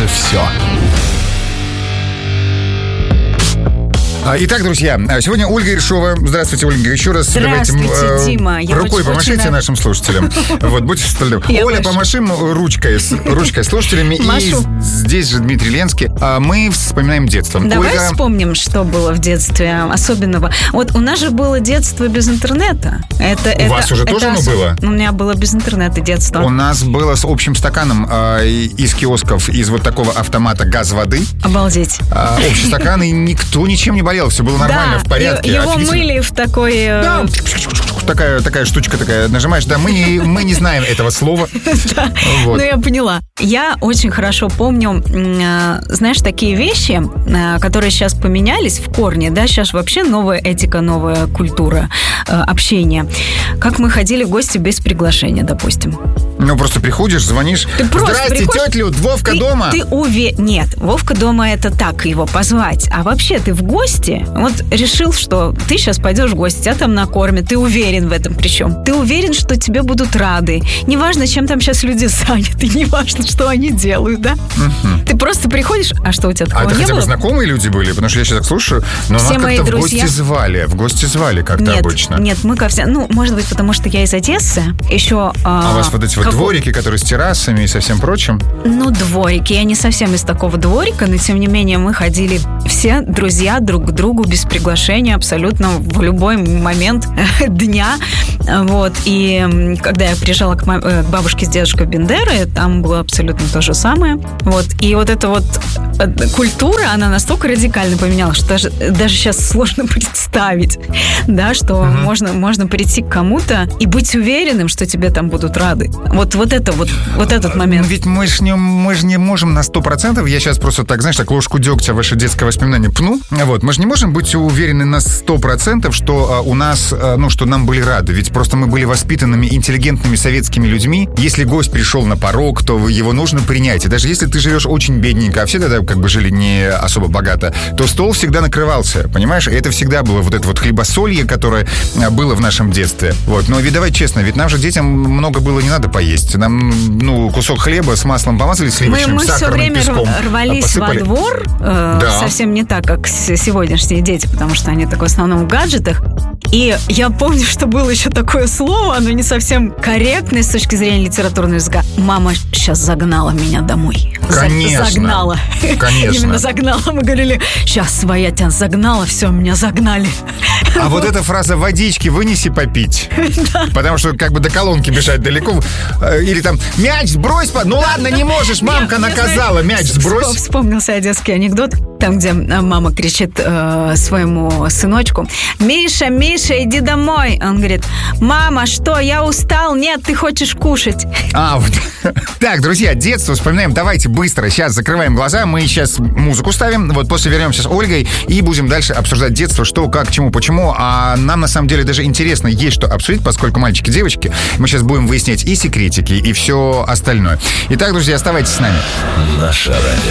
уже все. Итак, друзья, сегодня Ольга Ершова. Здравствуйте, Ольга, еще раз. Здравствуйте, Дима. Рукой помашите нашим слушателям. Вот, будьте столы. Оля, помашим ручкой слушателями. Машу. И здесь же Дмитрий Ленский. Мы вспоминаем детство. Давай Ольга... вспомним, что было в детстве особенного. Вот у нас же было детство без интернета. У вас уже тоже оно было? У меня было без интернета детство. У нас было с общим стаканом из киосков, из вот такого автомата газ воды. Обалдеть. Общий стакан, и никто ничем не болел. Все было нормально, да, в порядке. Его мыли в такой... Да, такая штучка такая нажимаешь. Да, мы не знаем этого слова. Ну, я поняла. Я очень хорошо помню, знаешь, такие вещи, которые сейчас поменялись в корне, да, сейчас вообще новая этика, новая культура общения. Как мы ходили в гости без приглашения, допустим. Ну, просто приходишь, звонишь. Здрасте, тетя Люд, Вовка дома? Нет, Вовка дома — это так, его позвать. А вообще ты в гости, вот решил, что ты сейчас пойдешь в гости, тебя там накормят, ты уверен в этом причем. Ты уверен, что тебе будут рады. Неважно, чем там сейчас люди заняты, неважно, что они делают, да? Угу. Ты просто приходишь, а что у тебя такого не было? А это хотя бы знакомые люди были? Потому что я сейчас так слушаю, но все нас как-то в гости звали как-то обычно. Нет, мы ко всем... Ну, может быть, потому что я из Одессы. Еще... А у вас вот эти вот дворики, которые с террасами и со всем прочим? Ну, дворики. Я не совсем из такого дворика, но, тем не менее, мы ходили все друзья друг к другу без приглашения абсолютно в любой момент дня. Вот. И когда я приезжала к бабушке с дедушкой в Бендеры, там было абсолютно то же самое. Вот. И вот эта вот культура, она настолько радикально поменялась, что даже сейчас сложно представить, да, что можно прийти к кому-то и быть уверенным, что тебе там будут рады. Вот этот момент. Ведь мы же не можем на 100%, я сейчас просто так, знаешь, так ложку дегтя в ваше детское воспоминание пну. Вот, мы же не можем быть уверены на 100%, что у нас, что нам были рады. Ведь просто мы были воспитанными, интеллигентными советскими людьми. Если гость пришел на порог, то его нужно принять. И даже если ты живешь очень бедненько, а все тогда как бы жили не особо богато, то стол всегда накрывался, понимаешь? И это всегда было вот это вот хлебосолье, которое было в нашем детстве. Вот. Но ведь давай честно, ведь нам же детям много было не надо поесть. Нам, кусок хлеба с маслом помазали, сливочным, сахарным песком Мы все время рвались посыпали. во двор, совсем не так, как сегодняшние дети, потому что они так в основном в гаджетах. И я помню, что было еще такое слово, оно не совсем корректное с точки зрения литературного языка. Мама сейчас загнала меня домой. Конечно. Загнала. Конечно. Именно загнала. Мы говорили, сейчас своя тебя загнала, все, меня загнали. А вот эта фраза «водички вынеси попить». Потому что как бы до колонки бежать далеко. Или там «мяч сбрось». Ну ладно, не можешь, мамка наказала, мяч сбрось. Вспомнился одесский анекдот, там, где мама кричит своему сыночку: «Миша, иди домой». Он говорит: «Мама, что, я устал? Нет, ты хочешь кушать». Вот. Так, друзья, детство вспоминаем. Давайте быстро. Сейчас закрываем глаза. Мы сейчас музыку ставим. Вот после вернемся с Ольгой и будем дальше обсуждать детство. Что, как, чему, почему. А нам, на самом деле, даже интересно есть что обсудить, поскольку мальчики, девочки. Мы сейчас будем выяснять и секретики, и все остальное. Итак, друзья, оставайтесь с нами. Наша радио.